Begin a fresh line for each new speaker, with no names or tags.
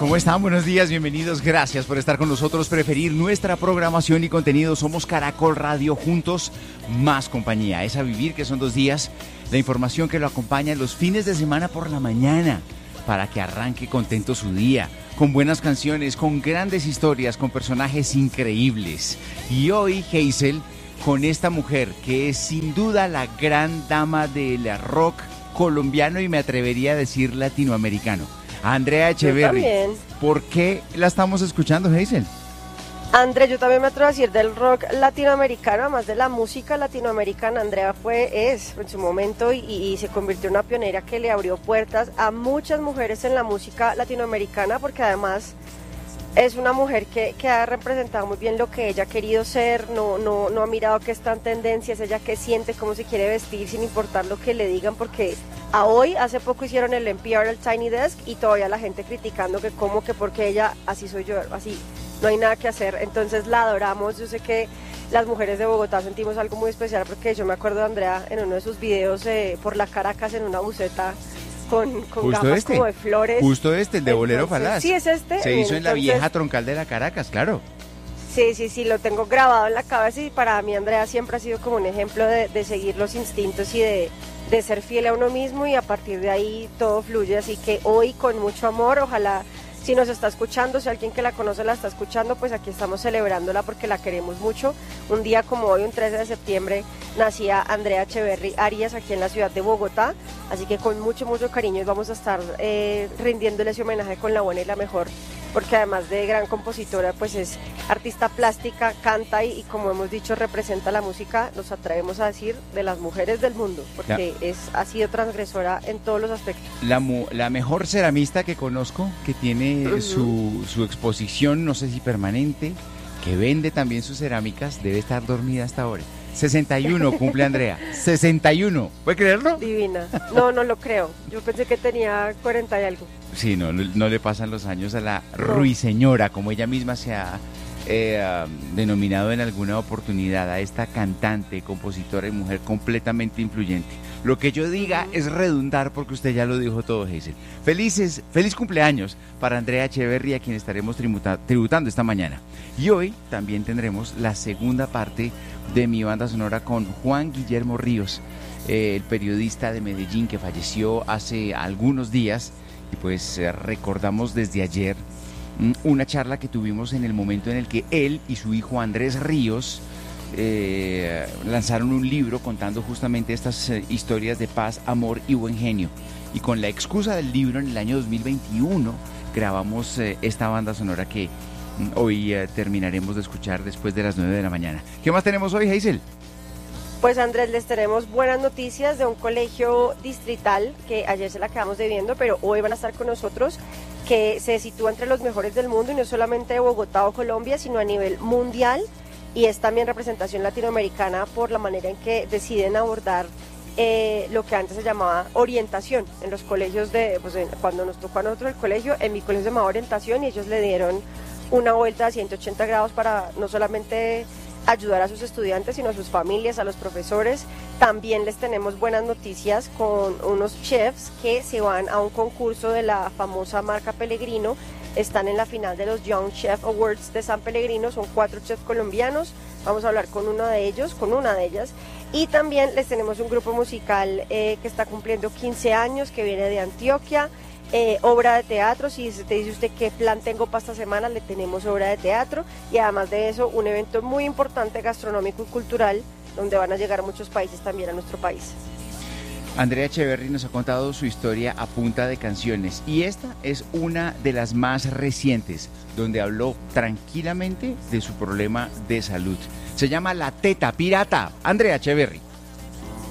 ¿Cómo están? Buenos días, bienvenidos. Gracias por estar con nosotros, preferir nuestra programación y contenido. Somos Caracol Radio, juntos, más compañía. Es a vivir, que son 2 días. La información que lo acompaña los fines de semana por la mañana, para que arranque contento su día, con buenas canciones, con grandes historias, con personajes increíbles. Y hoy, Hazel, con esta mujer que es sin duda la gran dama del rock colombiano y me atrevería a decir latinoamericano. Andrea Echeverry. ¿Por qué la estamos escuchando, Hazel?
Andrea, yo también me atrevo a decir del rock latinoamericano, además de la música latinoamericana. Andrea es en su momento y se convirtió en una pionera que le abrió puertas a muchas mujeres en la música latinoamericana, porque además es una mujer que ha representado muy bien lo que ella ha querido ser, no ha mirado que está en tendencias, ella que siente, cómo se quiere vestir sin importar lo que le digan, porque hace poco hicieron el NPR, el Tiny Desk, y todavía la gente criticando que cómo, que porque ella, así soy yo, así, no hay nada que hacer. Entonces la adoramos. Yo sé que las mujeres de Bogotá sentimos algo muy especial, porque yo me acuerdo de Andrea en uno de sus videos por la Caracas en una buseta con gafas como de flores.
Justo el de Bolero Falaz.
Sí, es este.
Se hizo en la vieja troncal de la Caracas, claro.
Sí, lo tengo grabado en la cabeza, y para mí Andrea siempre ha sido como un ejemplo de seguir los instintos y de ser fiel a uno mismo, y a partir de ahí todo fluye. Así que hoy, con mucho amor, ojalá, si nos está escuchando, si alguien que la conoce la está escuchando, pues aquí estamos celebrándola porque la queremos mucho. Un día como hoy, un 13 de septiembre, nacía Andrea Echeverry Arias aquí en la ciudad de Bogotá, así que con mucho cariño vamos a estar rindiéndole ese homenaje con la buena y la mejor, porque además de gran compositora, pues es artista plástica, canta y como hemos dicho, representa la música, nos atrevemos a decir, de las mujeres del mundo, porque ha sido transgresora en todos los aspectos.
La mejor ceramista que conozco, que tiene su exposición, no sé si permanente, que vende también sus cerámicas, debe estar dormida hasta ahora. 61 cumple Andrea, 61, ¿puede creerlo?
Divina, no lo creo, yo pensé que tenía 40 y algo.
Sí, no le pasan los años a la ruiseñora, como ella misma se ha denominado en alguna oportunidad, a esta cantante, compositora y mujer completamente influyente. Lo que yo diga es redundar, porque usted ya lo dijo todo, Hazel. Feliz cumpleaños para Andrea Echeverry, a quien estaremos tributando esta mañana. Y hoy también tendremos la segunda parte de mi banda sonora con Juan Guillermo Ríos, el periodista de Medellín que falleció hace algunos días, y pues recordamos desde ayer una charla que tuvimos en el momento en el que él y su hijo Andrés Ríos lanzaron un libro contando justamente estas historias de paz, amor y buen genio. Y con la excusa del libro, en el año 2021 grabamos esta banda sonora que hoy terminaremos de escuchar después de las 9 de la mañana. ¿Qué más tenemos hoy, Hazel?
Pues Andrés, les tenemos buenas noticias de un colegio distrital que ayer se la quedamos debiendo, pero hoy van a estar con nosotros, que se sitúa entre los mejores del mundo, y no solamente de Bogotá o Colombia, sino a nivel mundial, y es también representación latinoamericana por la manera en que deciden abordar lo que antes se llamaba orientación en los colegios cuando nos tocó a nosotros el colegio, en mi colegio se llamaba orientación, y ellos le dieron una vuelta de 180 grados para no solamente ayudar a sus estudiantes, sino a sus familias, a los profesores. También les tenemos buenas noticias con unos chefs que se van a un concurso de la famosa marca Pellegrino. Están en la final de los Young Chef Awards de San Pellegrino, son 4 chefs colombianos. Vamos a hablar con una de ellas. Y también les tenemos un grupo musical que está cumpliendo 15 años, que viene de Antioquia. Obra de teatro, si te dice usted qué plan tengo para esta semana, le tenemos obra de teatro, y además de eso un evento muy importante gastronómico y cultural, donde van a llegar muchos países también a nuestro país.
Andrea Echeverry nos ha contado su historia a punta de canciones, y esta es una de las más recientes, donde habló tranquilamente de su problema de salud. Se llama La Teta Pirata. Andrea Echeverry.